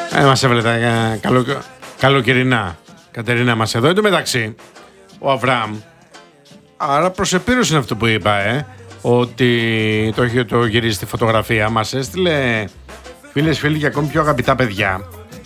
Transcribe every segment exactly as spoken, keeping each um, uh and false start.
Ε, μας έβαλε τα ε, καλο, καλοκαιρινά. Κατερίνα μας εδώ. Εν τω μεταξύ, ο Αβραάμ, άρα προς επίρρωση είναι αυτό που είπα, ε, ότι το έχει το γυρίσει στη φωτογραφία. Μας έστειλε φίλες, φίλοι και ακόμη πιο αγαπητά παιδιά.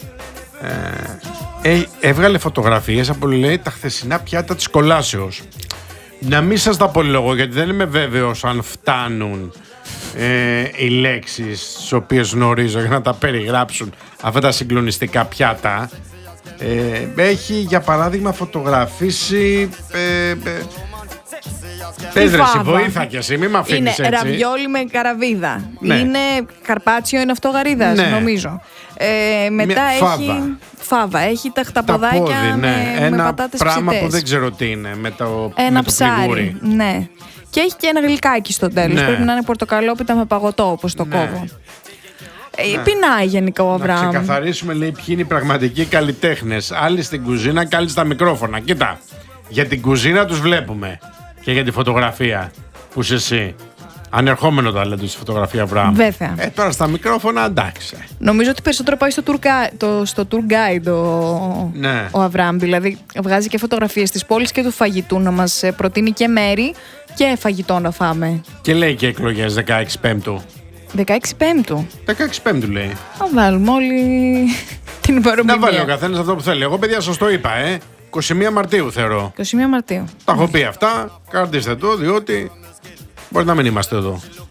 Ε, ε, έβγαλε φωτογραφίες από, λέει, τα χθεσινά πιάτα της κολάσεως. Να μην σας τα πολυλογώ, γιατί δεν είμαι βέβαιος αν φτάνουν ε, οι λέξεις τις οποίες γνωρίζω για να τα περιγράψουν αυτά τα συγκλονιστικά πιάτα. Ε, έχει για παράδειγμα φωτογραφίσει ε, ε, πες ρε εσύ, βοήθα κι εσύ, μη μ' αφήνεις έτσι. Είναι ραβιόλι με καραβίδα. Ναι. Είναι καρπάτσιο, είναι αυτό γαρίδας, ναι. νομίζω. Ε, μετά Μια έχει φάβα. φάβα, έχει τα χταποδάκια τα πόδι, ναι. με, Ένα με πατάτες πράγμα ψητές. που δεν ξέρω τι είναι με το, Ένα με το ψάρι, πληγούρι. ναι. Και έχει και ένα γλυκάκι στο τέλος. Ναι. Πρέπει να είναι πορτοκαλόπιτα με παγωτό, όπως το Ναι. κόβω. Ε, πεινάει γενικά ο Να Αβραάμ. ξεκαθαρίσουμε, λέει, ποιοι είναι οι πραγματικοί καλλιτέχνες. Άλλοι στην κουζίνα και άλλοι στα μικρόφωνα. Κοίτα, για την κουζίνα τους βλέπουμε. Και για τη φωτογραφία που είσαι εσύ. Ανερχόμενο ταλέντο στη φωτογραφία, Αβραάμ. Βέβαια. Ε, τώρα στα μικρόφωνα, εντάξει. Νομίζω ότι περισσότερο πάει στο tour, gui- το, στο tour guide ο, Ναι. ο Αβραάμ. Δηλαδή βγάζει και φωτογραφίες της πόλης και του φαγητού να μας ε, προτείνει και μέρη και φαγητό να φάμε. Και λέει και εκλογές δεκαέξι Πέμπτου. δεκαέξι Πέμπτου. δεκαέξι Πέμπτου λέει. Θα βάλουμε όλοι την ημερομηνία. Να βάλει ο καθένας αυτό που θέλει. Εγώ, παιδιά, σας το είπα, ε. είκοσι μία Μαρτίου θεωρώ. είκοσι μία Μαρτίου. Τα έχω πει αυτά. Κρατήστε το, διότι μπορεί να μην είμαστε εδώ.